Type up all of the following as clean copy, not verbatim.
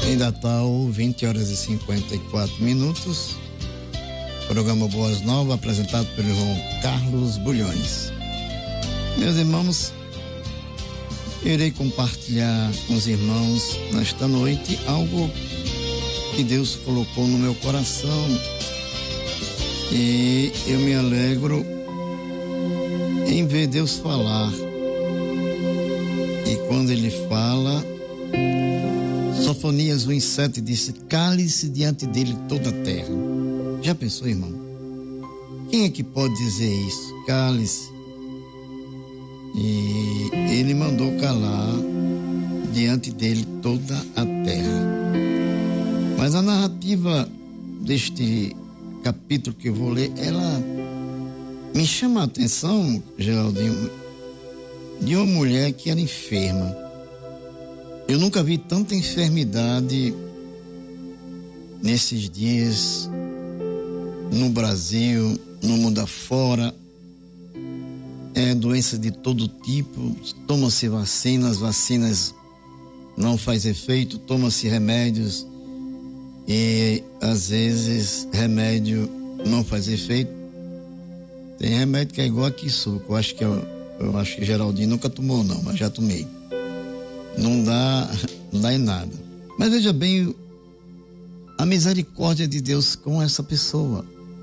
Em Natal, 20h54. Programa Boas Novas, apresentado pelo irmão Carlos Bulhões. Meus irmãos, irei compartilhar com os irmãos nesta noite algo que Deus colocou no meu coração, e eu me alegro em ver Deus falar. E quando Ele fala, Sofonias 1:7 disse: cale-se diante dele toda a terra. Já pensou, irmão? Quem é que pode dizer isso? Cale-se. E Ele mandou calar diante dele toda a terra. Mas a narrativa deste capítulo que eu vou ler, ela me chama a atenção, Geraldinho, de uma mulher que era enferma. Eu nunca vi tanta enfermidade nesses dias no Brasil, no mundo afora. É doença de todo tipo, toma-se vacinas não faz efeito, toma-se remédios e às vezes remédio não faz efeito. Tem remédio que é igual a Kisuko, eu acho que Geraldinho nunca tomou não, mas já tomei. Não dá em nada. Mas veja bem a misericórdia de Deus com essa pessoa.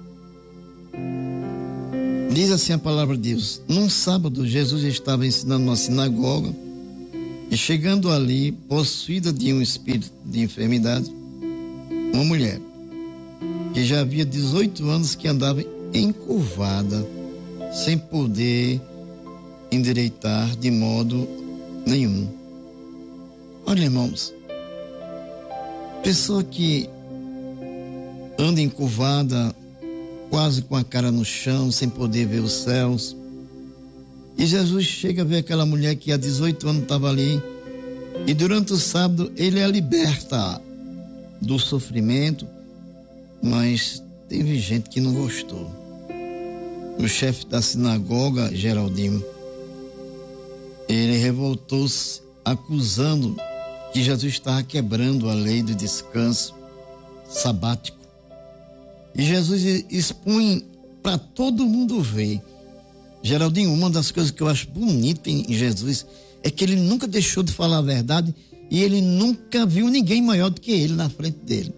Diz assim a palavra de Deus: num sábado, Jesus estava ensinando numa sinagoga e, chegando ali, possuída de um espírito de enfermidade, uma mulher que já havia 18 anos que andava encurvada, sem poder endireitar de modo nenhum. Olha, irmãos, pessoa que anda encurvada, quase com a cara no chão, sem poder ver os céus. E Jesus chega a ver aquela mulher que há 18 anos estava ali, e durante o sábado Ele a liberta do sofrimento, mas teve gente que não gostou. O chefe da sinagoga, Geraldinho, ele revoltou-se, acusando que Jesus estava quebrando a lei do descanso sabático. E Jesus expõe para todo mundo ver. Geraldinho, uma das coisas que eu acho bonita em Jesus é que ele nunca deixou de falar a verdade e ele nunca viu ninguém maior do que ele na frente dele.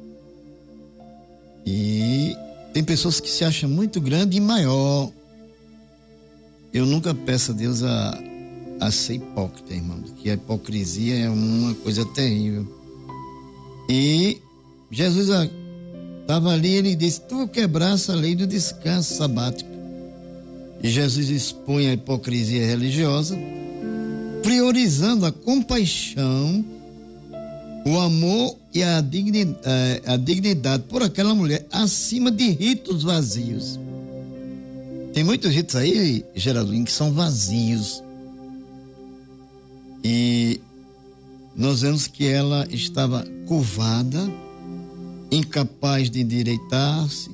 E tem pessoas que se acham muito grande e maior. Eu nunca peço a Deus a ser hipócrita, irmão, porque a hipocrisia é uma coisa terrível. E Jesus estava ali, ele disse: tu quebrasse a lei do descanso sabático. E Jesus expõe a hipocrisia religiosa, priorizando a compaixão, o amor e a dignidade por aquela mulher acima de ritos vazios. Tem muitos ritos aí, Geraldinho, que são vazios. E nós vemos que ela estava curvada, incapaz de endireitar-se.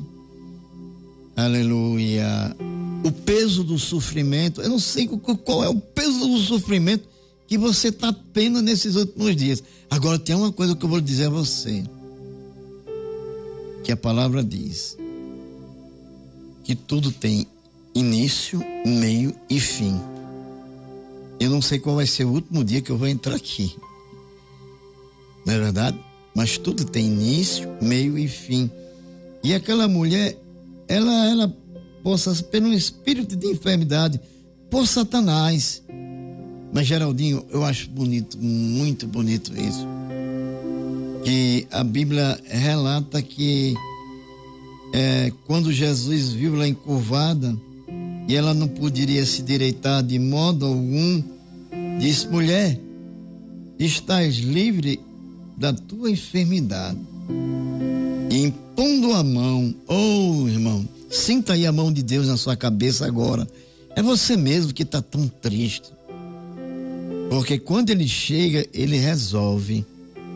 Aleluia. O peso do sofrimento, eu não sei qual é o peso do sofrimento que você está tendo nesses últimos dias. Agora tem uma coisa que eu vou dizer a você, que a palavra diz que tudo tem início, meio e fim. Eu não sei qual vai ser o último dia que eu vou entrar aqui, não é verdade? Mas tudo tem início, meio e fim. E aquela mulher, ela possa, pelo espírito de enfermidade, por Satanás. Mas, Geraldinho, eu acho bonito, muito bonito isso, que a Bíblia relata que quando Jesus viu ela encurvada e ela não poderia se direitar de modo algum, disse: mulher, estás livre da tua enfermidade. E impondo a mão, irmão, sinta aí a mão de Deus na sua cabeça agora. É você mesmo que está tão triste, porque quando Ele chega, Ele resolve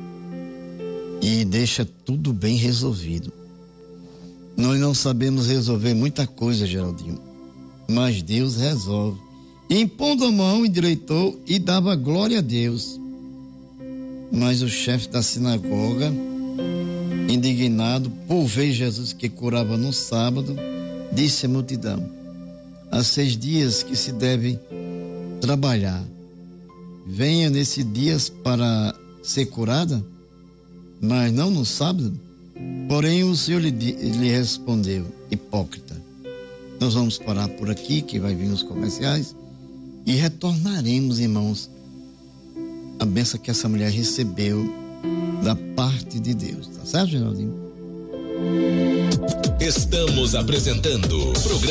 e deixa tudo bem resolvido. Nós não sabemos resolver muita coisa, Geraldinho, mas Deus resolve. E impondo a mão, endireitou e dava glória a Deus. Mas o chefe da sinagoga, indignado por ver Jesus que curava no sábado, disse à multidão: há 6 dias que se deve trabalhar. Venha nesses dias para ser curada, mas não no sábado. Porém o Senhor lhe respondeu: hipócrita. Nós vamos parar por aqui, que vai vir os comerciais, e retornaremos, irmãos, a bênção que essa mulher recebeu da parte de Deus. Tá certo, Geraldinho? Estamos apresentando o programa